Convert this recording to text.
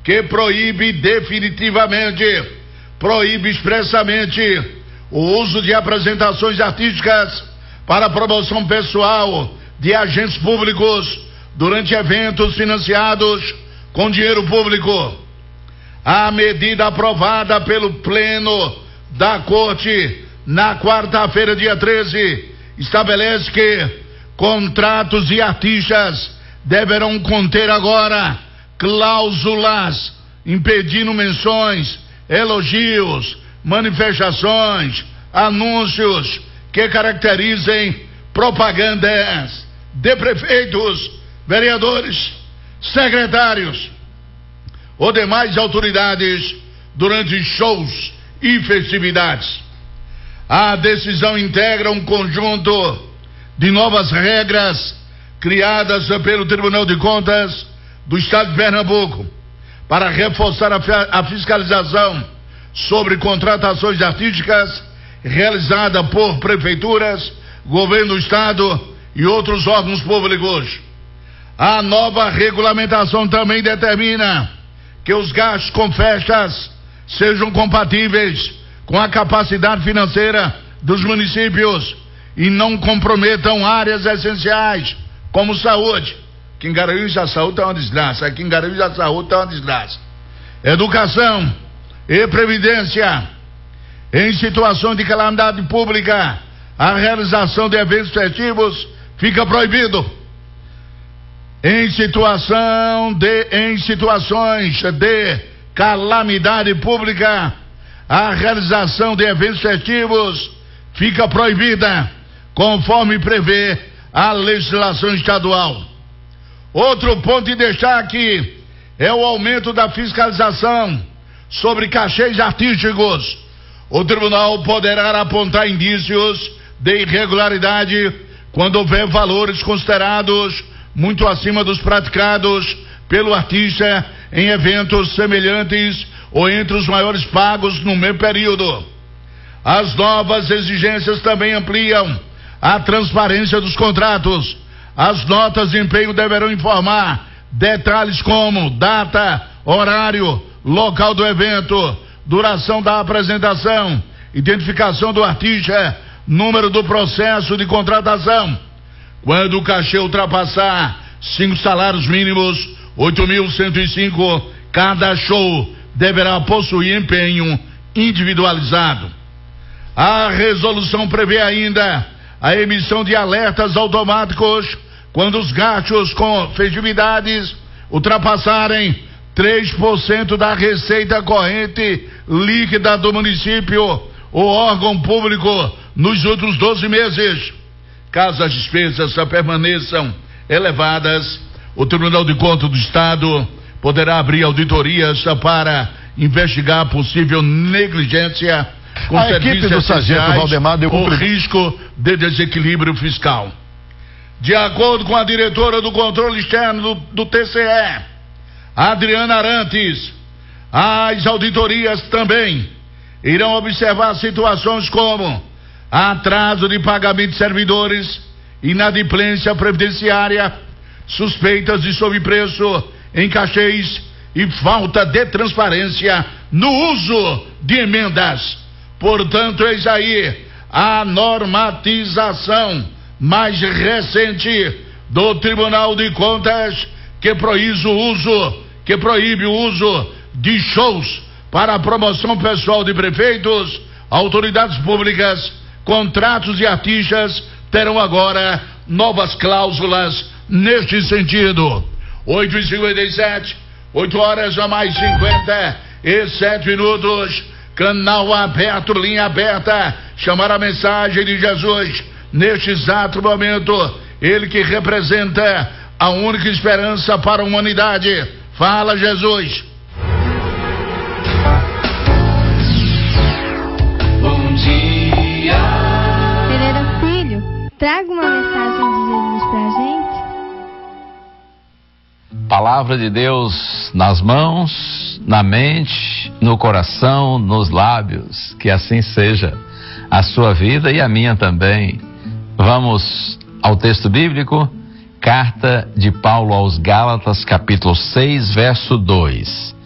que proíbe definitivamente, proíbe expressamente o uso de apresentações artísticas para promoção pessoal de agentes públicos durante eventos financiados com dinheiro público. A medida aprovada pelo Pleno da Corte na quarta-feira, dia 13, estabelece que contratos de artistas deverão conter agora cláusulas impedindo menções, elogios, manifestações, anúncios que caracterizem propagandas de prefeitos, vereadores, secretários ou demais autoridades durante shows e festividades. A decisão integra um conjunto de novas regras criadas pelo Tribunal de Contas do Estado de Pernambuco para reforçar a fiscalização sobre contratações artísticas realizada por prefeituras, governo do estado e outros órgãos públicos. A nova regulamentação também determina que os gastos com festas sejam compatíveis com a capacidade financeira dos municípios e não comprometam áreas essenciais como saúde. Aqui em Garanhuns a saúde está uma desgraça, aqui em Garanhuns a saúde está uma desgraça. Educação e previdência. Em situação de calamidade pública, a realização de eventos festivos fica proibido. Em situações de calamidade pública, a realização de eventos festivos fica proibida, conforme prevê a legislação estadual. Outro ponto de destaque é o aumento da fiscalização sobre cachês artísticos. O tribunal poderá apontar indícios de irregularidade quando houver valores considerados muito acima dos praticados pelo artista em eventos semelhantes ou entre os maiores pagos no mesmo período. As novas exigências também ampliam a transparência dos contratos. As notas de empenho deverão informar detalhes como data, horário, local do evento, duração da apresentação, identificação do artista, número do processo de contratação. Quando o cachê ultrapassar 5 salários mínimos, 8.105, cada show deverá possuir empenho individualizado. A resolução prevê ainda a emissão de alertas automáticos quando os gastos com festividades ultrapassarem 3% da receita corrente líquida do município ou órgão público nos últimos 12 meses. Caso as despesas permaneçam elevadas, o Tribunal de Contas do Estado poderá abrir auditorias para investigar possível negligência com serviços do sargento Valdemar ou risco de desequilíbrio fiscal. De acordo com a diretora do controle externo do TCE, Adriana Arantes, as auditorias também irão observar situações como atraso de pagamento de servidores, inadimplência previdenciária, suspeitas de sobrepreço em cachês e falta de transparência no uso de emendas. Portanto, eis aí a normatização mais recente do Tribunal de Contas que proíbe o uso de shows para a promoção pessoal de prefeitos, autoridades públicas. Contratos de artistas terão agora novas cláusulas neste sentido. 8h57, 8 horas a mais 57 minutos. Canal aberto, linha aberta. Chamar a mensagem de Jesus neste exato momento. Ele que representa a única esperança para a humanidade. Fala, Jesus. Bom dia. Pereira Filho, traga uma mensagem de Jesus pra gente. Palavra de Deus nas mãos, na mente, no coração, nos lábios. Que assim seja a sua vida e a minha também. Vamos ao texto bíblico, carta de Paulo aos Gálatas, capítulo 6, verso 2.